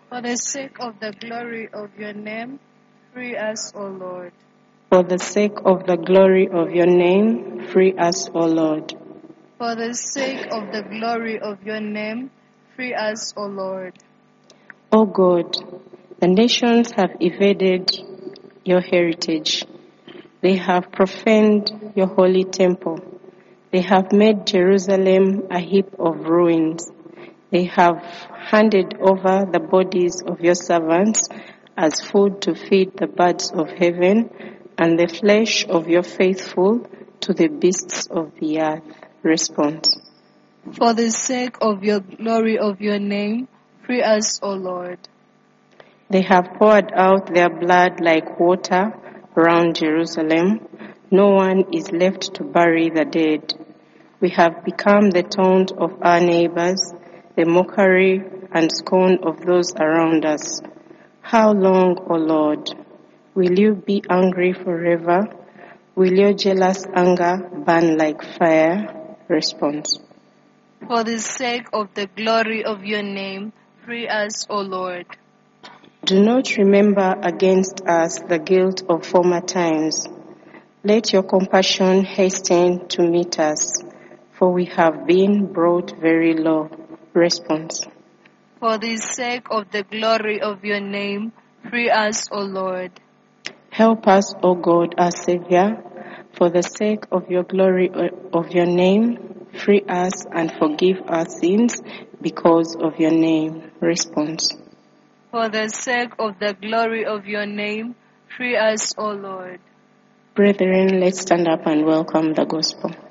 For the sake of the glory of your name, free us, O Lord. For the sake of the glory of your name, free us, O Lord. For the sake of the glory of your name, free us, O Lord. O God, the nations have evaded your heritage. They have profaned your holy temple. They have made Jerusalem a heap of ruins. They have handed over the bodies of your servants as food to feed the birds of heaven, and the flesh of your faithful to the beasts of the earth. Response. For the sake of your glory of your name, free us, O Lord. They have poured out their blood like water around Jerusalem. No one is left to bury the dead. We have become the taunt of our neighbors, the mockery and scorn of those around us. How long, O Lord, will you be angry forever? Will your jealous anger burn like fire? Response. For the sake of the glory of your name, free us, O Lord. Do not remember against us the guilt of former times. Let your compassion hasten to meet us, for we have been brought very low. Response. For the sake of the glory of your name, free us, O Lord. Help us, O God, our Savior, for the sake of your glory of your name, free us and forgive our sins because of your name. Response. For the sake of the glory of your name, free us, O Lord. Brethren, let's stand up and welcome the gospel.